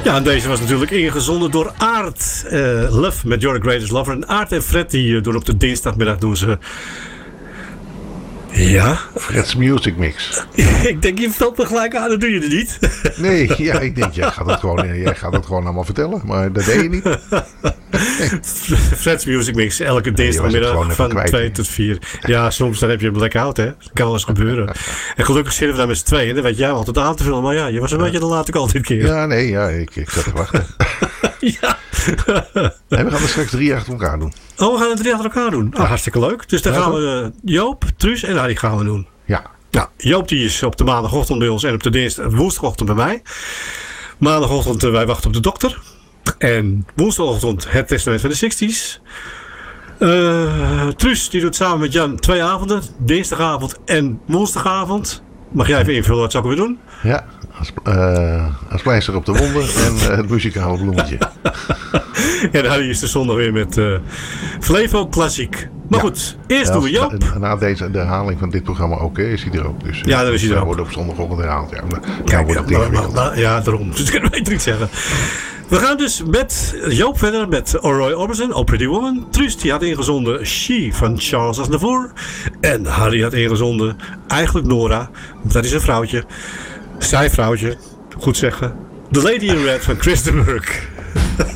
Ja, en deze was natuurlijk ingezonden door Aart. Love met Your Greatest Lover. En Aart en Fred die doen op de dinsdagmiddag doen ze... Ja? Fred's Music Mix. Ik denk, je valt me gelijk aan, dat doe je er niet. Nee, ja, ik denk, jij gaat het gewoon allemaal vertellen. Maar dat deed je niet. Fred's Music Mix, elke dinsdagmiddag van 2 tot 4. Ja, soms dan heb je een blackout, hè. Dat kan wel eens gebeuren. En gelukkig zitten we daar met z'n tweeën. Dan weet jij altijd aan te vullen. Maar ja, je was een beetje te laat ook al dit keer. Ja, nee, ja, ik zat te wachten. Ja. Nee, we gaan er straks 3 achter elkaar doen. Oh, we gaan er 3 achter elkaar doen. Oh, hartstikke leuk. Dus dan gaan we Joop, Truus en Harry gaan we doen. Ja. Nou, Joop die is op de maandagochtend bij ons en op de woensdagochtend bij mij. Maandagochtend wij wachten op de dokter. En woensdagochtend het testament van de 60's. Truus die doet samen met Jan 2 avonden. Dinsdagavond en woensdagavond. Mag jij even invullen wat zou ik weer doen? Ja, als pleister op de wonden en het muzikale bloemetje. En Harry is de zondag weer met Flevo Klassiek. Maar goed, eerst doen we Joop. Na de herhaling van dit programma ook, is hij er ook. Dus, ja, dan is hij er ook. Wordt op zondagochtend herhaald. Ja, kijk, ja, daarom. Dus ik kan beter niet zeggen. We gaan dus met Joop verder met Roy Orbison, Oh Pretty Woman. Truus die had ingezonden She van Charles Aznavour. En Harry had ingezonden eigenlijk Nora. Dat is een vrouwtje. Zij vrouwtje, goed zeggen. The Lady in Red van Chris de Burgh.